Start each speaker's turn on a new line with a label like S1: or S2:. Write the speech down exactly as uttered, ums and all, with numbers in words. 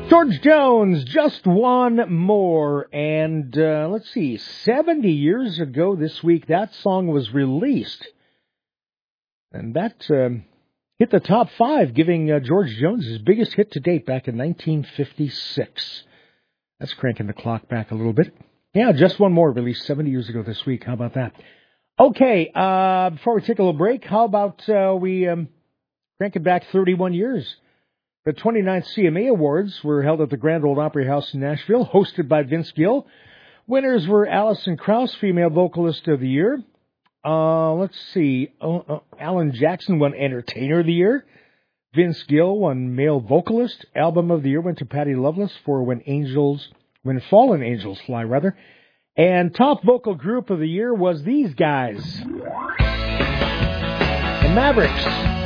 S1: George Jones, Just One More. And uh, let's see, seventy years ago this week, that song was released. And that um, hit the top five, giving uh, George Jones his biggest hit to date back in nineteen fifty-six. That's cranking the clock back a little bit. Yeah, Just One More, released seventy years ago this week. How about that? Okay, uh, before we take a little break, how about uh, we um, crank it back thirty-one years? The twenty-ninth C M A Awards were held at the Grand Ole Opry House in Nashville, hosted by Vince Gill. Winners were Alison Krauss, Female Vocalist of the Year. Uh, let's see, uh, uh, Alan Jackson won Entertainer of the Year. Vince Gill won Male Vocalist. Album of the Year went to Patty Loveless for When Angels, When Fallen Angels Fly, rather. And Top Vocal Group of the Year was these guys, the Mavericks.